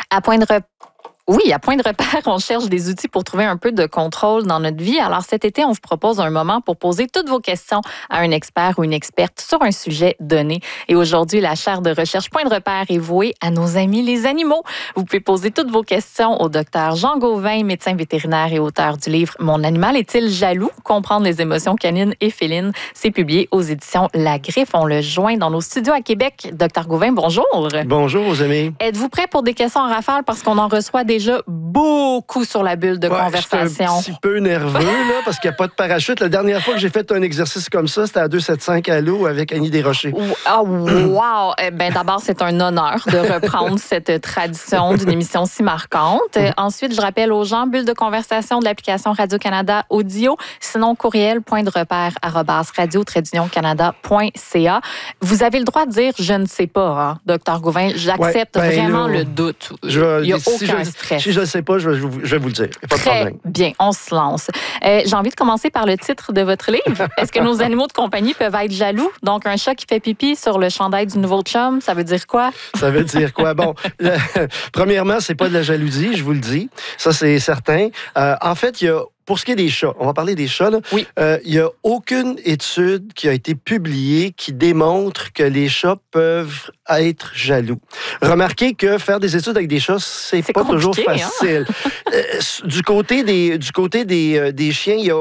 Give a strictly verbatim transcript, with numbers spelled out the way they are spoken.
À point de repère. Oui, à point de repère, on cherche des outils pour trouver un peu de contrôle dans notre vie. Alors cet été, on vous propose un moment pour poser toutes vos questions à un expert ou une experte sur un sujet donné. Et aujourd'hui, la chaire de recherche Point de repère est vouée à nos amis les animaux. Vous pouvez poser toutes vos questions au docteur Jean Gauvin, médecin vétérinaire et auteur du livre « Mon animal est-il jaloux? Comprendre les émotions canines et félines ». C'est publié aux éditions La Griffe. On le joint dans nos studios à Québec. Docteur Gauvin, bonjour. Bonjour, aux amis. Êtes-vous prêt pour des questions en rafale parce qu'on en reçoit déjà beaucoup sur la bulle de ouais, conversation? Je suis un petit peu nerveux là, parce qu'il n'y a pas de parachute. La dernière fois que j'ai fait un exercice comme ça, c'était à deux cent soixante-quinze à l'eau avec Annie Desrochers. Oh, wow! Eh ben, d'abord, c'est un honneur de reprendre cette tradition d'une émission si marquante. Ensuite, je rappelle aux gens, bulle de conversation de l'application Radio-Canada Audio, sinon courriel point de repère arobase radio tiret canada point c a. Vous avez le droit de dire « je ne sais pas hein, », docteur Gauvin. J'accepte ouais, ben vraiment là, le doute. Je, Il n'y a si aucun je, stress. Si je ne sais pas, je vais, je vais vous le dire. Pas de Très problème. bien, on se lance. Euh, j'ai envie de commencer par le titre de votre livre. Est-ce que nos animaux de compagnie peuvent être jaloux? Donc, un chat qui fait pipi sur le chandail du nouveau chum, ça veut dire quoi? Ça veut dire quoi? Bon, le, premièrement, c'est pas de la jalousie, je vous le dis. Ça, c'est certain. Euh, en fait, il y a Pour ce qui est des chats, on va parler des chats. Là. Oui. Euh, il n'y a aucune étude qui a été publiée qui démontre que les chats peuvent être jaloux. Remarquez que faire des études avec des chats, c'est, c'est pas toujours facile. Hein? euh, du côté des, du côté des, des chiens, il y a